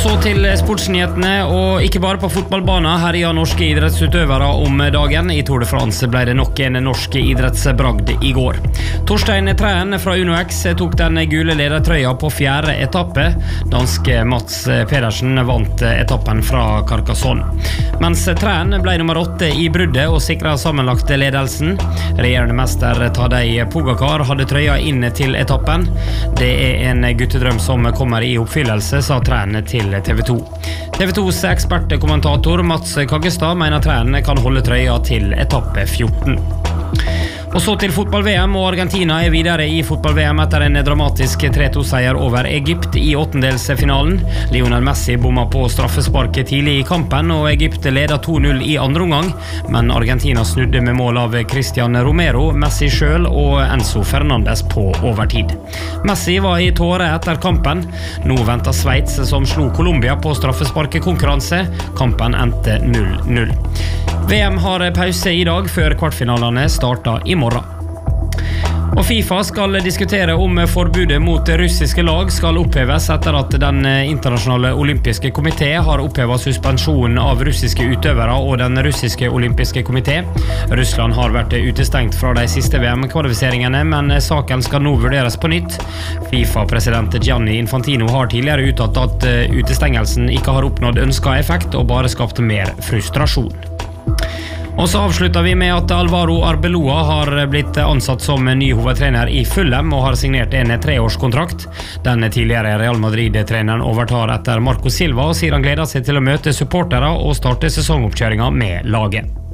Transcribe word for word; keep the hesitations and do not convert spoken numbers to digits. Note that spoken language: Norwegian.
Så til sportsnyhetene, og ikke bare på fotballbanen. Herja norske idrettsutøvere om dagen. I Tour de France ble det nok en norsk idrettsbragd i går. Torstein Træen fra UnoX tok den gule ledertrøya på fjerde etappe. Danske Mats Pedersen vant etappen fra Carcassonne. Mens Træen ble nummer åtte i bruddet og sikret sammenlagt ledelsen. Regjerende mester Tadej Pogacar hadde trøya inn til etappen. Det er en guttedrøm som kommer i oppfyllelse, sa Træen til T V to. T V tos ekspertkommentator Mats Kaggestad mener Træen kan holde trøya til etappe fjorten. Og så til fotball-V M, og Argentina er videre i fotball-V M etter en dramatisk tre to seier over Egypt i åttendelsfinalen. Lionel Messi bomma på straffesparket tidlig i kampen, og Egypt leder to null i andre omgang, men Argentina snudde med mål av Cristian Romero, Messi selv og Enzo Fernandes på overtid. Messi var i tåre etter kampen. Nå venter Sveits som slo Colombia på straffesparkekonkurranse. Kampen endte null null. V M har pause i dag før kvartfinalene starter i morgen. Og FIFA skal diskutere om forbudet mot russiske lag skal oppheves etter at den internasjonale olympiske komité har opphevet suspensjonen av russiske utøvere og den russiske olympiske komité. Russland har vært utestengt fra de siste V M-kvalifiseringene, men saken skal nå vurderes på nytt. FIFA-president Gianni Infantino har tidligere uttalt at utestengelsen ikke har oppnådd ønsket effekt og bare skapt mer frustrasjon. Og så avslutter vi med at Alvaro Arbeloa har blitt ansatt som ny hovedtrener i Fulham og har signert en treårskontrakt. Den tidligere Real Madrid-treneren overtar etter Marco Silva og sier han gleder seg til å møte supportere og starte sesongoppkjøringen med laget.